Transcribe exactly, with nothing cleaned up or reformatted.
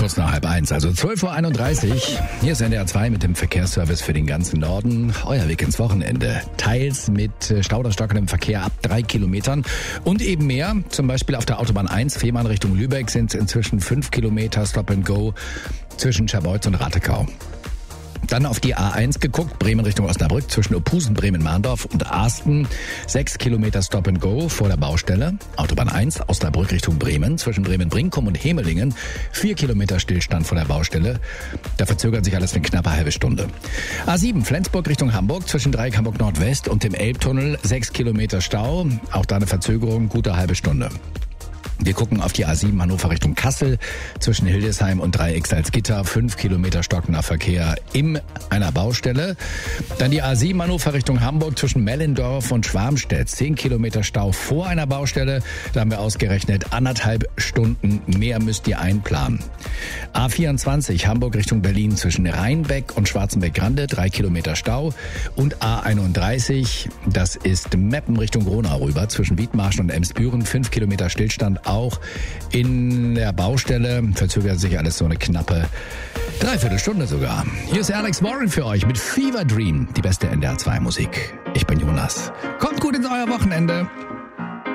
Kurz nach halb eins, also zwölf Uhr einunddreißig. Hier ist N D R zwei mit dem Verkehrsservice für den ganzen Norden. Euer Weg ins Wochenende. Teils mit Stau oder stockendem Verkehr ab drei Kilometern und eben mehr. Zum Beispiel auf der Autobahn eins, Fehmarn Richtung Lübeck, sind es inzwischen fünf Kilometer Stop and Go zwischen Scherbeutz und Ratekau. Dann auf die A eins geguckt, Bremen Richtung Osnabrück, zwischen Ophusen, Bremen-Mahndorf und Arsten. Sechs Kilometer Stop and Go vor der Baustelle. Autobahn eins, Osnabrück Richtung Bremen, zwischen Bremen-Brinkum und Hemelingen. Vier Kilometer Stillstand vor der Baustelle. Da verzögert sich alles eine knappe halbe Stunde. A sieben, Flensburg Richtung Hamburg, zwischen Dreieck Hamburg Nordwest und dem Elbtunnel. Sechs Kilometer Stau, auch da eine Verzögerung, gute halbe Stunde. Wir gucken auf die A sieben Hannover Richtung Kassel, zwischen Hildesheim und Dreieck Salzgitter, fünf Kilometer stockender Verkehr in einer Baustelle. Dann die A sieben Hannover Richtung Hamburg, zwischen Mellendorf und Schwarmstedt, zehn Kilometer Stau vor einer Baustelle. Da haben wir ausgerechnet, anderthalb Stunden mehr müsst ihr einplanen. A vierundzwanzig Hamburg Richtung Berlin, zwischen Rheinbeck und Schwarzenbeck-Grande, drei Kilometer Stau. Und A einunddreißig, das ist Meppen Richtung Gronau rüber, zwischen Wiedmarschen und Emsbüren, fünf Kilometer Stillstand. Auch in der Baustelle verzögert sich alles so eine knappe Dreiviertelstunde sogar. Hier ist Alex Warren für euch mit Fever Dream, die beste N D R zwei Musik. Ich bin Jonas. Kommt gut ins euer Wochenende.